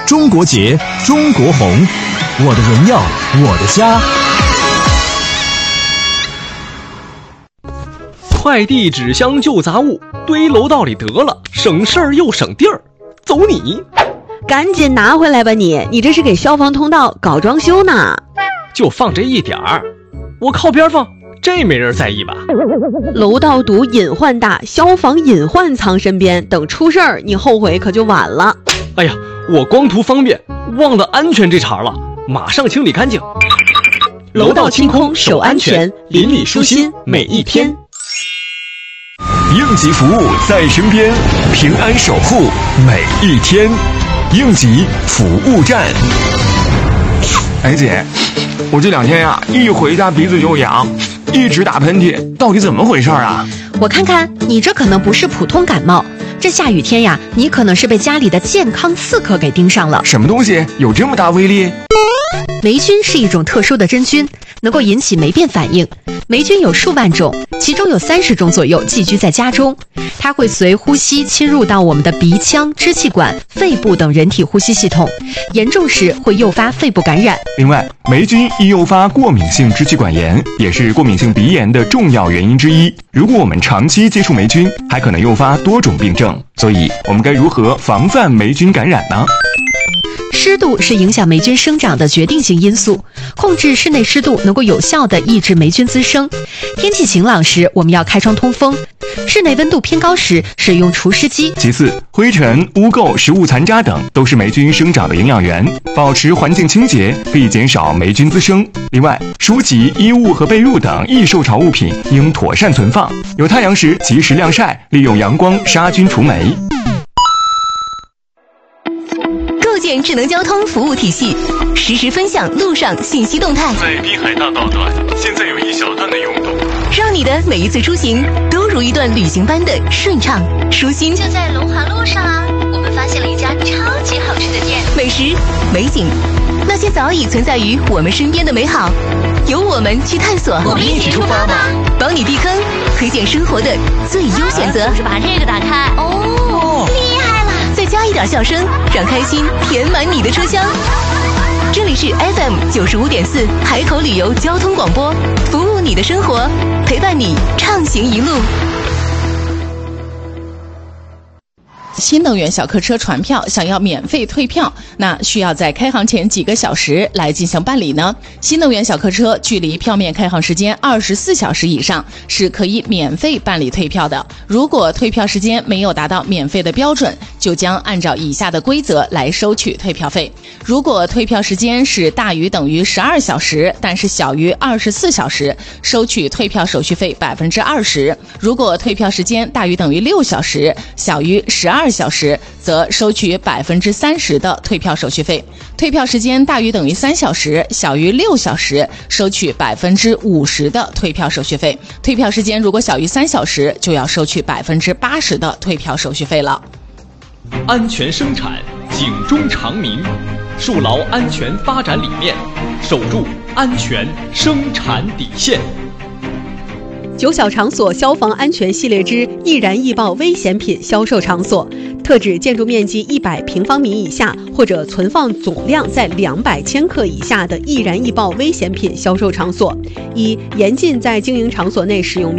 中国结，中国红，我的荣耀，我的家。 快递、纸箱、旧杂物堆楼道里得了，省事儿又省地儿。走你！ 赶紧拿回来吧你这是给消防通道搞装修呢。 就放这一点儿，我靠边放，这没人在意吧？ 楼道堵隐患大，消防隐患藏身边，等出事儿你后悔可就晚了。 哎呀，我光图方便，忘了安全这茬了，马上清理干净。 楼道清空守安全，邻里舒心每一天。 应急服务在身边，平安守护每一天。应急服务站。 哎姐，我这2天呀，一回家鼻子就痒，一直打喷嚏，到底怎么回事啊？ 我看看，你这可能不是普通感冒，这下雨天呀，你可能是被家里的健康刺客给盯上了。 什么东西有这么大威力？ 霉菌是一种特殊的真菌，能够引起霉变反应。霉菌有数万种，其中有30种左右寄居在家中。它会随呼吸侵入到我们的鼻腔、支气管、肺部等人体呼吸系统，严重时会诱发肺部感染。 另外，霉菌易诱发过敏性支气管炎，也是过敏性鼻炎的重要原因之一。如果我们长期接触霉菌，还可能诱发多种病症。所以，我们该如何防范霉菌感染呢？ 湿度是影响霉菌生长的决定性因素，控制室内湿度能够有效地抑制霉菌滋生。天气晴朗时，我们要开窗通风；室内温度偏高时，使用除湿机。 其次，灰尘、污垢、食物残渣等都是霉菌生长的营养源，保持环境清洁可以减少霉菌滋生。另外，书籍、衣物和被褥等易受潮物品应妥善存放，有太阳时及时晾晒，利用阳光杀菌除霉。 构建智能交通服务体系，实时分享路上信息动态。 在滨海大道段，现在有一小段的拥堵， 让你的每一次出行都如一段旅行般的顺畅舒心。 就在龙华路上啊，我们发现了一家超级好吃的店， 美食、美景，那些早已存在于我们身边的美好，由我们去探索。 我们一起出发吧！ 帮你避坑，推荐生活的最优选择。 就是把这个打开哦，厉害了！ 再加一点笑声，让开心填满你的车厢。这里是 FM 95.4海口旅游交通广播，服务你的生活，陪伴你畅行一路。 新能源小客车传票想要免费退票，那需要在开行前几个小时来进行办理呢。新能源小客车距离票面开行时间24小时以上是可以免费办理退票的。如果退票时间没有达到免费的标准，就将按照以下的规则来收取退票费。如果退票时间是大于等于12小时，但是小于24小时，收取退票手续费20%。如果退票时间大于等于6小时，小于12小时，则收取30%的退票手续费。退票时间大于等于3小时，小于6小时，收取50%的退票手续费。退票时间如果小于3小时，就要收取80%的退票手续费了。 安全生产，警钟长鸣，树牢安全发展理念，守住安全生产底线。 9小场所消防安全系列之易燃易爆危险品销售场所，特指建筑面积100平方米以下或者存放总量在200千克以下的易燃易爆危险品销售场所。一、严禁在经营场所内使用